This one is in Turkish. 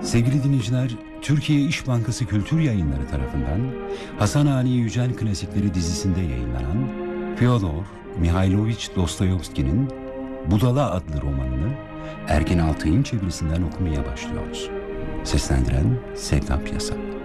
Sevgili dinleyiciler, Türkiye İş Bankası Kültür Yayınları tarafından Hasan Ali Yücel Klasikleri dizisinde yayınlanan Fyodor Mihailovich Dostoyevski'nin Budala adlı romanını Ergin Altay'ın çevirisinden okumaya başlıyoruz. Seslendiren Sevda Piyasa.